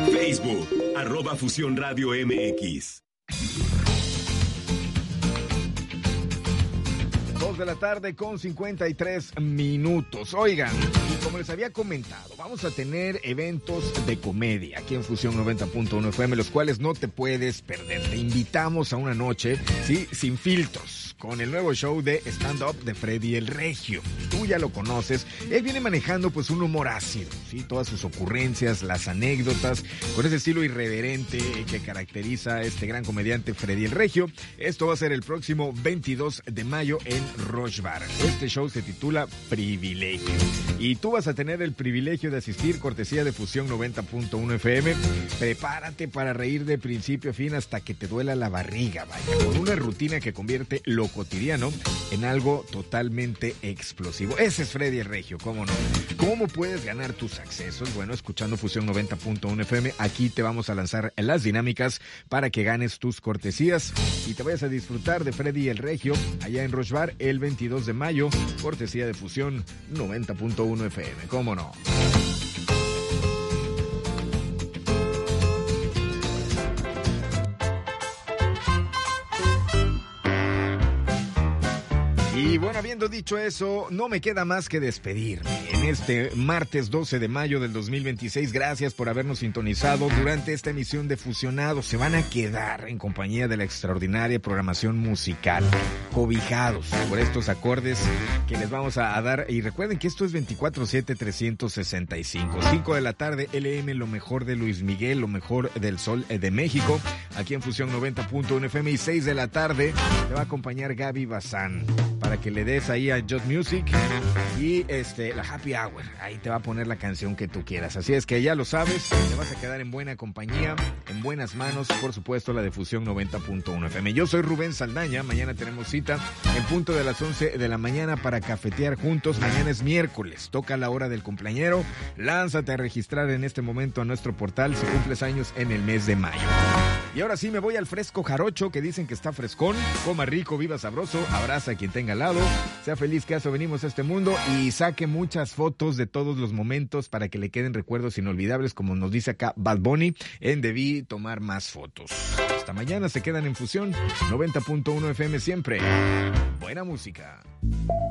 Facebook, @Fusión Radio MX. 2 de la tarde con 53 minutos. Oigan, y como les había comentado, vamos a tener eventos de comedia aquí en Fusión 90.1 FM, los cuales no te puedes perder. Te invitamos a una noche, sí, sin filtros, con el nuevo show de stand-up de Freddy el Regio. Tú ya lo conoces. Él viene manejando pues un humor ácido, ¿sí? Todas sus ocurrencias, las anécdotas, con ese estilo irreverente que caracteriza a este gran comediante Freddy el Regio. Esto va a ser el próximo 22 de mayo en Roche Bar. Este show se titula Privilegio. Y tú vas a tener el privilegio de asistir, cortesía de Fusión 90.1 FM. Prepárate para reír de principio a fin hasta que te duela la barriga, vaya, con una rutina que convierte lo cotidiano en algo totalmente explosivo. Ese es Freddy el Regio, ¿cómo no? ¿Cómo puedes ganar tus accesos? Bueno, escuchando Fusión 90.1 FM, aquí te vamos a lanzar las dinámicas para que ganes tus cortesías y te vayas a disfrutar de Freddy el Regio allá en Roche Bar el 22 de mayo, cortesía de Fusión 90.1 FM, ¿cómo no? Y bueno, habiendo dicho eso, no me queda más que despedirme en este martes 12 de mayo del 2026. Gracias por habernos sintonizado durante esta emisión de Fusionados. Se van a quedar en compañía de la extraordinaria programación musical, cobijados por estos acordes que les vamos a dar. Y recuerden que esto es 24/7, 365. 5 de la tarde, LM, lo mejor de Luis Miguel, lo mejor del Sol de México, aquí en Fusión 90.1 FM. Y 6 de la tarde te va a acompañar Gaby Bazán, para que le des ahí a Just Music y la Happy Hour. Ahí te va a poner la canción que tú quieras. Así es que ya lo sabes, te vas a quedar en buena compañía, en buenas manos, por supuesto la de Fusión 90.1 FM. Yo soy Rubén Saldaña, mañana tenemos cita en punto de las 11 de la mañana para cafetear juntos. Mañana es miércoles, toca la hora del cumpleañero. Lánzate a registrar en este momento a nuestro portal si cumples años en el mes de mayo. Y ahora sí me voy al fresco jarocho, que dicen que está frescón. Coma rico, viva sabroso, abraza a quien tenga al lado, sea feliz, que a eso venimos a este mundo, y saque muchas fotos de todos los momentos para que le queden recuerdos inolvidables, como nos dice acá Bad Bunny en Debí Tomar Más Fotos. Hasta mañana, se quedan en Fusión 90.1 FM siempre. Buena música.